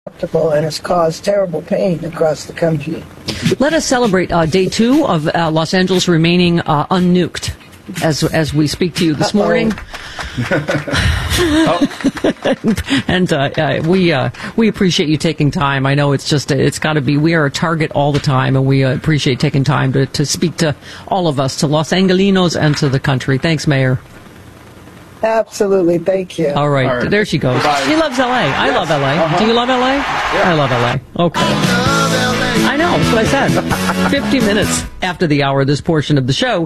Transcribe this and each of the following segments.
and has caused terrible pain across the country. Let us celebrate day 2 of Los Angeles remaining unnuked as we speak to you this morning. And we appreciate you taking time. I know it's got to be, we are a target all the time, and we appreciate taking time to speak to all of us, to Los Angelinos and to the country. Thanks, Mayor. Absolutely. Thank you. All right. There she goes. Bye. She loves L.A. I love L.A. Uh-huh. Do you love L.A.? Yeah. I love L.A. Okay. I know. That's what I said. 50 minutes after the hour, this portion of the show.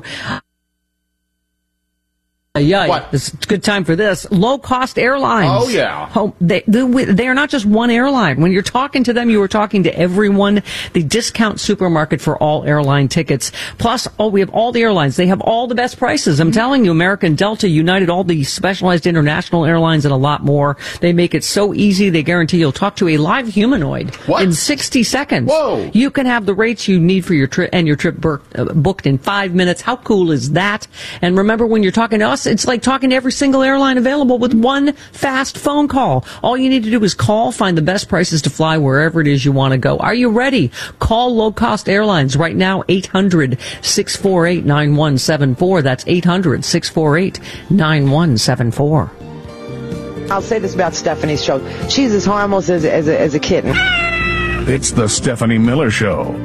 Yeah, it's a good time for this. Low-cost airlines. Oh, yeah. They are not just one airline. When you're talking to them, you are talking to everyone. The discount supermarket for all airline tickets. Plus, we have all the airlines. They have all the best prices. I'm telling you, American, Delta, United, all the specialized international airlines, and a lot more. They make it so easy. They guarantee you'll talk to a live humanoid in 60 seconds. Whoa. You can have the rates you need for your trip, and your trip booked in 5 minutes. How cool is that? And remember, when you're talking to us, it's like talking to every single airline available with one fast phone call. All you need to do is call, find the best prices to fly wherever it is you want to go. Are you ready? Call low-cost airlines right now, 800-648-9174. That's 800-648-9174. I'll say this about Stephanie's show. She's as harmless as a kitten. It's the Stephanie Miller Show.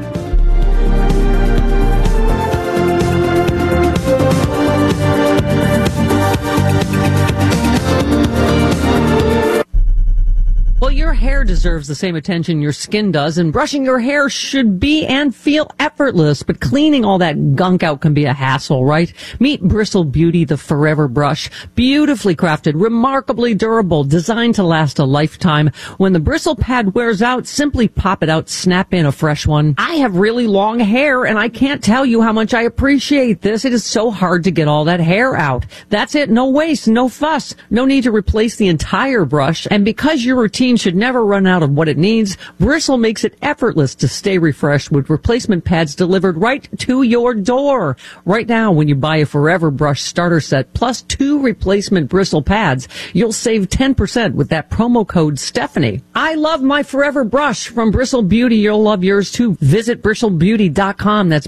Well, your hair deserves the same attention your skin does, and brushing your hair should be and feel effortless, but cleaning all that gunk out can be a hassle, right? Meet Bristle Beauty, the Forever Brush. Beautifully crafted, remarkably durable, designed to last a lifetime. When the bristle pad wears out, simply pop it out, snap in a fresh one. I have really long hair, and I can't tell you how much I appreciate this. It is so hard to get all that hair out. That's it. No waste, no fuss. No need to replace the entire brush. And because your routine should never run out of what it needs, Bristle makes it effortless to stay refreshed with replacement pads delivered right to your door. Right now, when you buy a Forever Brush starter set plus 2 replacement bristle pads, you'll save 10% with that promo code Stephanie. I love my Forever Brush from Bristle Beauty. You'll love yours too. Visit bristlebeauty.com. That's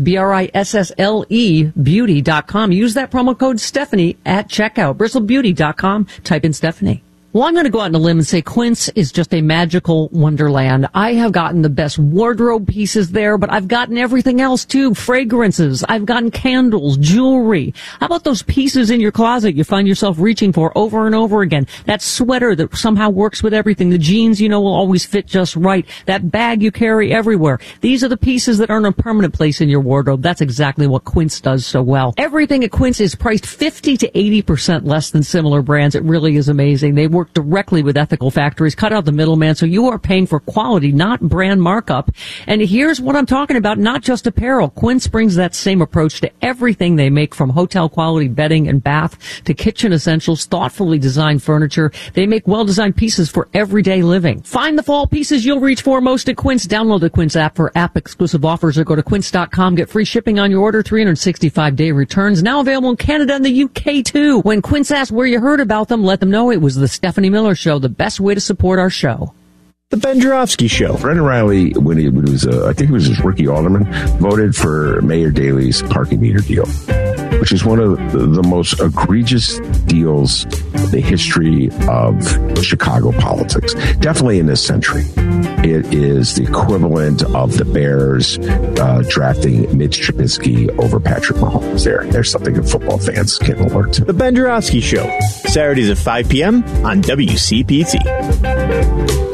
BRISSLE beauty.com. Use that promo code Stephanie at checkout. bristlebeauty.com. Type in Stephanie. Well, I'm going to go out on a limb and say Quince is just a magical wonderland. I have gotten the best wardrobe pieces there, but I've gotten everything else too. Fragrances. I've gotten candles, jewelry. How about those pieces in your closet you find yourself reaching for over and over again? That sweater that somehow works with everything. The jeans, will always fit just right. That bag you carry everywhere. These are the pieces that earn a permanent place in your wardrobe. That's exactly what Quince does so well. Everything at Quince is priced 50 to 80% less than similar brands. It really is amazing. They work directly with ethical factories, cut out the middleman, so you are paying for quality, not brand markup. And here's what I'm talking about, not just apparel. Quince brings that same approach to everything they make, from hotel quality bedding and bath to kitchen essentials, thoughtfully designed furniture. They make well-designed pieces for everyday living. Find the fall pieces you'll reach for most at Quince. Download the Quince app for app-exclusive offers or go to quince.com. Get free shipping on your order, 365-day returns. Now available in Canada and the UK too. When Quince asks where you heard about them, let them know it was the Stephanie Miller Show, the best way to support our show. The Ben Joravsky Show. Brendan Riley, when he was, I think it was his rookie alderman, voted for Mayor Daley's parking meter deal, which is one of the most egregious deals in the history of Chicago politics. Definitely in this century. It is the equivalent of the Bears drafting Mitch Trubisky over Patrick Mahomes. There's something that football fans can alert to. The Ben Joravsky Show. Saturdays at 5 p.m. on WCPT.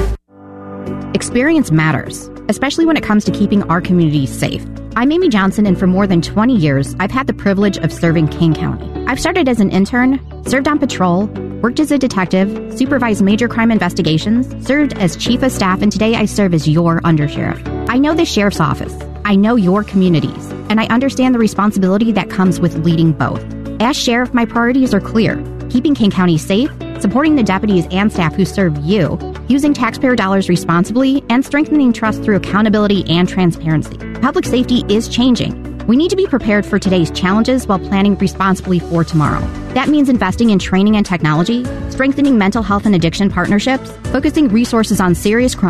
Experience matters, especially when it comes to keeping our communities safe. I'm Amy Johnson, and for more than 20 years, I've had the privilege of serving King County. I've started as an intern, served on patrol, worked as a detective, supervised major crime investigations, served as chief of staff, and today I serve as your undersheriff. I know the sheriff's office. I know your communities, and I understand the responsibility that comes with leading both. As sheriff, my priorities are clear: keeping King County safe, supporting the deputies and staff who serve you, using taxpayer dollars responsibly, and strengthening trust through accountability and transparency. Public safety is changing, We need to be prepared for today's challenges while planning responsibly for tomorrow. That means investing in training and technology, strengthening mental health and addiction partnerships, focusing resources on serious crime,